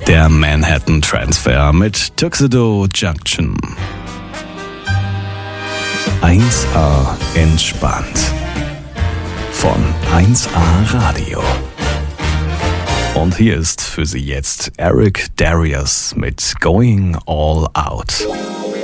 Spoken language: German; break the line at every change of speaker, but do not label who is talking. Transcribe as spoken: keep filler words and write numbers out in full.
Der Manhattan Transfer mit Tuxedo Junction. eins A entspannt. Von eins A Radio. Und hier ist für Sie jetzt Eric Darius mit Going All Out.